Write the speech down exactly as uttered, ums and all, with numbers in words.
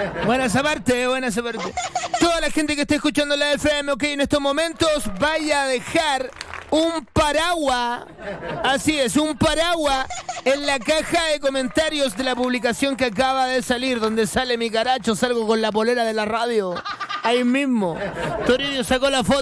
Buena esa parte, buena esa parte. Toda la gente que esté escuchando la F M, ok, en estos momentos vaya a dejar un paraguas, así es, un paraguas en la caja de comentarios de la publicación que acaba de salir, donde sale mi caracho, salgo con la polera de la radio, ahí mismo. Toribio sacó la foto.